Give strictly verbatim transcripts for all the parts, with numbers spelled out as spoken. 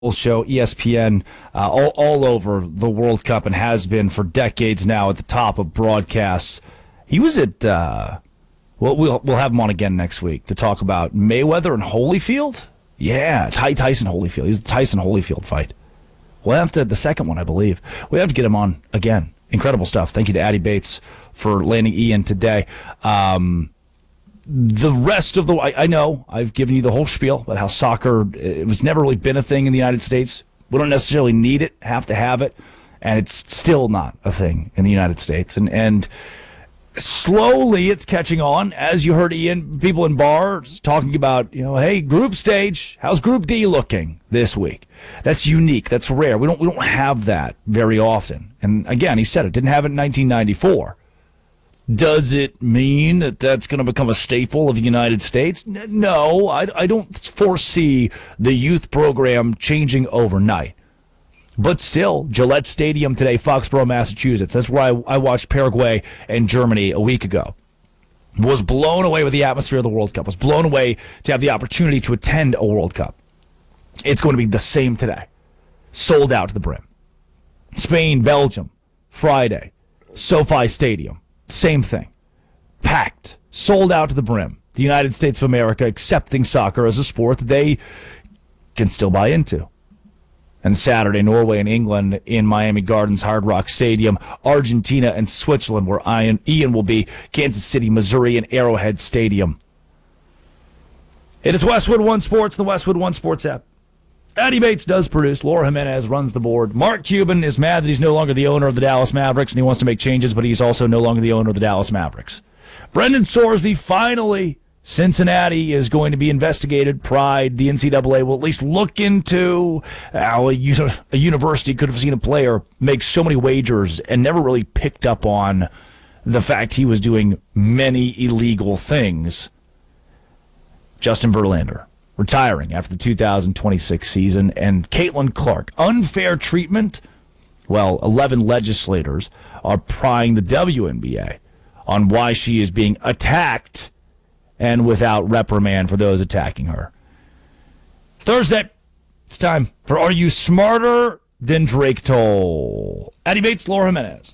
show, E S P N, uh, all, all over the World Cup and has been for decades now at the top of broadcasts. He was at, uh, well, we'll we'll have him on again next week to talk about Mayweather and Holyfield. Yeah, Ty Tyson Holyfield. He was the Tyson Holyfield fight. We'll have to, the second one, I believe. We have to get him on again. Incredible stuff. Thank you to Addie Bates for landing Ian today. Um, The rest of the, I, I know I've given you the whole spiel about how soccer, it was never really been a thing in the United States. We don't necessarily need it, have to have it, and it's still not a thing in the United States. And and slowly it's catching on, as you heard Ian, people in bars talking about, you know, hey, group stage, how's Group D looking this week? That's unique, that's rare. We don't we don't have that very often. And again, he said it, didn't have it in nineteen ninety-four. Does it mean that that's going to become a staple of the United States? No, I, I don't foresee the youth program changing overnight. But still, Gillette Stadium today, Foxborough, Massachusetts. That's where I, I watched Paraguay and Germany a week ago. Was blown away with the atmosphere of the World Cup. Was blown away to have the opportunity to attend a World Cup. It's going to be the same today. Sold out to the brim. Spain, Belgium, Friday, SoFi Stadium. Same thing. Packed. Sold out to the brim. The United States of America accepting soccer as a sport that they can still buy into. And Saturday, Norway and England in Miami Gardens, Hard Rock Stadium. Argentina and Switzerland, where Ian, Ian will be. Kansas City, Missouri, and Arrowhead Stadium. It is Westwood One Sports, the Westwood One Sports app. Addie Bates does produce. Laura Jimenez runs the board. Mark Cuban is mad that he's no longer the owner of the Dallas Mavericks, and he wants to make changes, but he's also no longer the owner of the Dallas Mavericks. Brendan Sorsby, finally, Cincinnati is going to be investigated. Pride, the N C double A will at least look into how a, a university could have seen a player make so many wagers and never really picked up on the fact he was doing many illegal things. Justin Verlander retiring after the two thousand twenty-six season, and Caitlin Clark. Unfair treatment? Well, eleven legislators are prying the W N B A on why she is being attacked and without reprimand for those attacking her. It's Thursday. It's time for Are You Smarter Than Drake Toll? Addie Bates, Laura Jimenez.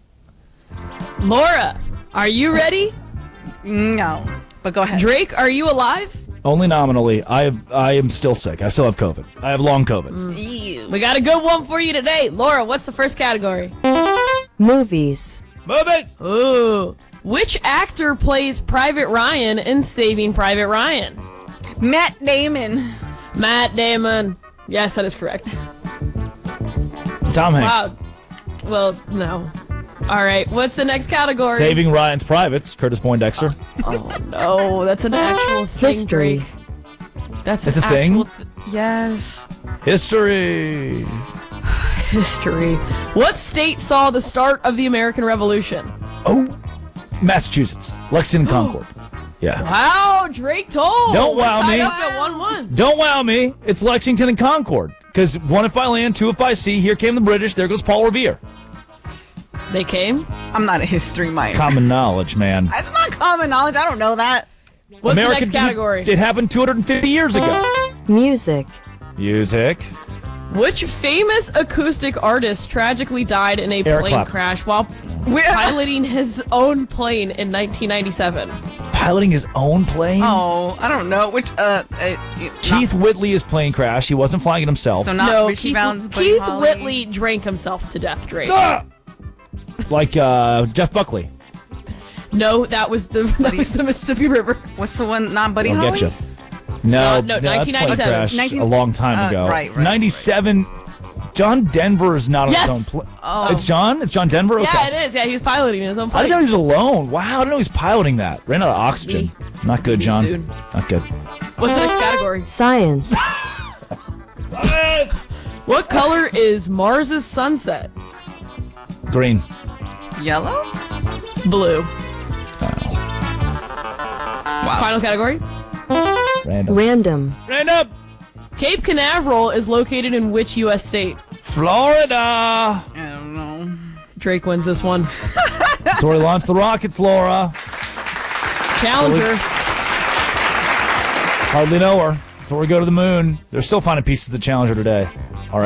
Laura, are you ready? No, but go ahead. Drake, are you alive? Only nominally. I I am still sick. I still have COVID. I have long COVID. Mm. We got a good one for you today. Laura, what's the first category? Movies. Movies! Ooh. Which actor plays Private Ryan in Saving Private Ryan? Matt Damon. Matt Damon. Yes, that is correct. Tom Hanks. Wow. Well, no. All right, what's the next category? Saving Ryan's Privates, Curtis Poindexter. Oh, no, that's an actual thing, History. Drake. That's, It's an a thing? actual th- yes. History. History. What state saw the start of the American Revolution? Oh, Massachusetts. Lexington, Concord. Yeah. Wow, Drake told. Don't wow Tied me. up at one one. Don't wow me. It's Lexington and Concord. Because one if by land, two if by sea. Here came the British. There goes Paul Revere. They came? I'm not a history minor. Common knowledge, man. It's not common knowledge. I don't know that. What's American, the next category? It happened two hundred fifty years ago. Music. Music. Which famous acoustic artist tragically died in a Eric plane Clapton. crash while piloting his own plane in nineteen ninety-seven? Piloting his own plane? Oh, I don't know. Which, uh, uh Keith Whitley's plane crash. He wasn't flying it himself. So not No, Richie Keith, Valens, Buddy Keith Holly. Whitley drank himself to death, Drake. Ah! Like uh, Jeff Buckley. No, that was the that was the Mississippi River. What's the one? Not Buddy I'll Holly? get you. No, No, no, that's plane nineteen ninety-seven. crash nineteen a long time uh, ago. right, right, ninety-seven. John Denver is not on Yes! his own plane. Oh. It's John? It's John Denver? Okay. Yeah, it is. Yeah, he was piloting his own I didn't plane. know he was alone. Wow, I didn't know he was piloting that. Ran out of oxygen. Me. Not good, Me John. soon. Not good. What's the next category? Science. What color is Mars's sunset? Green. Yellow? Blue. Wow. Final category? Random. Random. Random. Cape Canaveral is located in which U S state? Florida. I don't know. Drake wins this one. That's where he launched the rockets, Laura. Challenger. Hardly know her. That's where we go to the moon. They're still finding pieces of the Challenger today. All right.